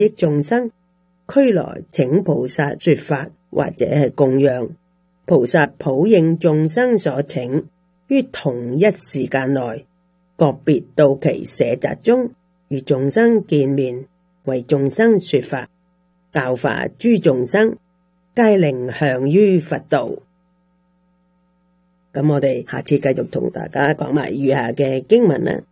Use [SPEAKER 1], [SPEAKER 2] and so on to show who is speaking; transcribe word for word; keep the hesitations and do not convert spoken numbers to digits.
[SPEAKER 1] 益眾生，俱來請菩薩說法或者係供養。菩薩普應眾生所請，於同一時間內，個別到其舍宅中，與眾生見面，為眾生說法，教化諸眾生，皆令向於佛道。咁我哋下次繼續同大家講埋餘下嘅經文啦。